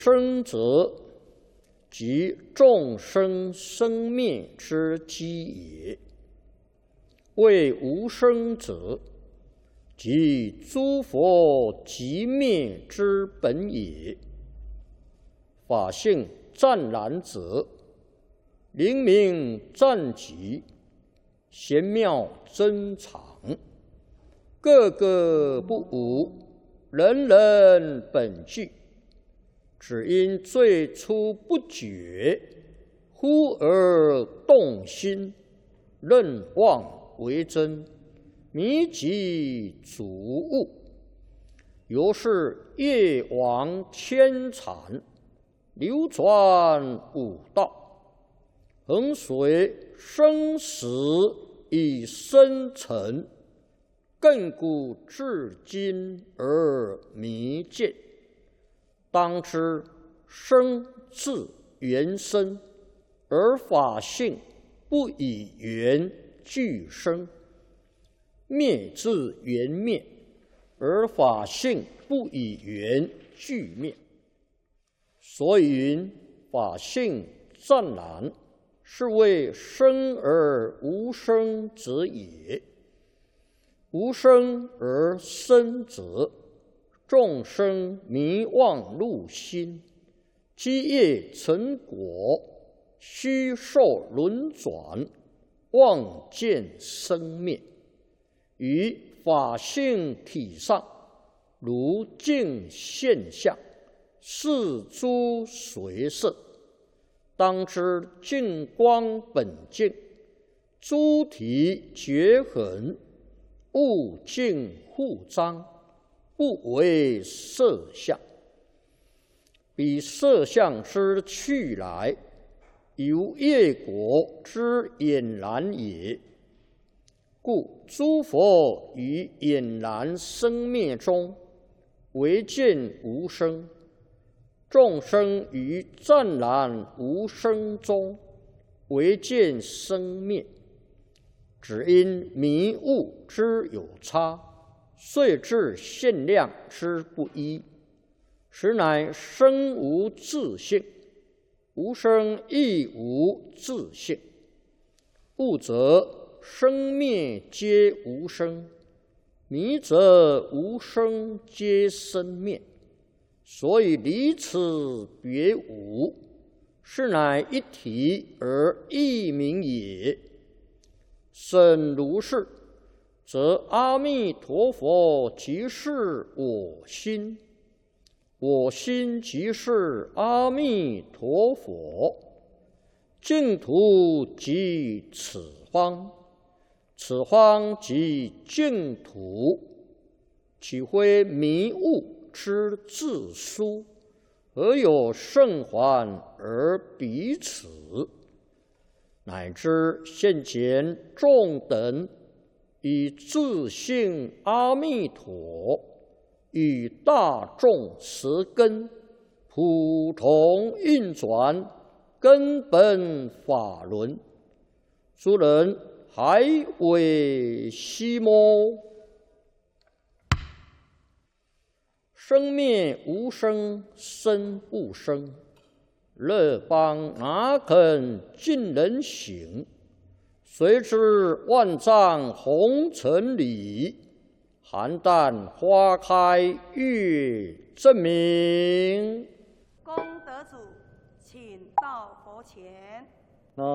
生者，即众生生灭之基也；谓无生者，即诸佛寂灭之本也。法性湛然者，灵明湛极，玄妙珍藏，个个不无，人人本具。只因最初不觉，忽而动心，认妄为真，迷己主悟。由是业往牵缠，流转五道，恒随生死以生沉，亘古至今而弥见。当知生自缘生，而法性不以缘俱生；灭自缘灭，而法性不以缘俱灭。所以云法性湛然，是谓生而无生者也。无生而生者，众生迷妄入心，积业成果，虚受轮转，妄见生灭。于法性体上，如镜现象，是诸随色。当知净光本净，诸体绝痕，物净互彰，不为色相。彼色相之去来，由业果之俨然也。故诸佛于俨然生灭中，唯见无生；众生于湛然无生中，唯见生灭。只因迷悟之有差，遂致限量之不一，实乃生无自性，无生亦无自性。悟则生灭皆无生，迷则无生皆生灭。所以离此别无，是乃一体而异名也。审如是，则阿弥陀佛即是我心，我心即是阿弥陀佛，净土即此方，此方即净土，岂非迷悟之自殊？何有圣还而彼此？乃至现前众等以自性阿弥陀与大众十根普同运转根本法轮，诸人还未悉摸。生灭无生，生不生，乐邦哪肯尽人行？谁知万丈红尘里，邯郸花开月正明。 功德主，请到佛前。